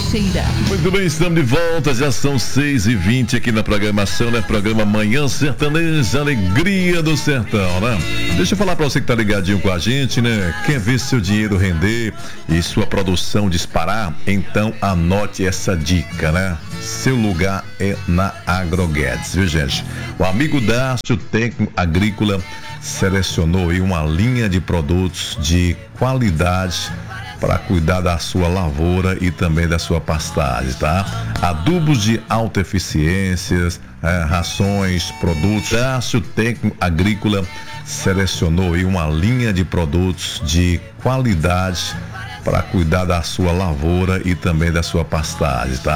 Teixeira. Muito bem, estamos de volta, já são 6h20 aqui na programação, né? Programa Manhã Sertaneja, Alegria do Sertão, né? Deixa eu falar pra você que tá ligadinho com a gente, né? Quer ver seu dinheiro render e sua produção disparar? Então anote essa dica, né? Seu lugar é na Agroguedes, viu, gente? O amigo Dácio, técnico agrícola, selecionou aí uma linha de produtos de qualidade para cuidar da sua lavoura e também da sua pastagem, tá? Adubos de alta eficiência, rações, produtos. Dácio, técnico agrícola, selecionou aí uma linha de produtos de qualidade para cuidar da sua lavoura e também da sua pastagem, tá?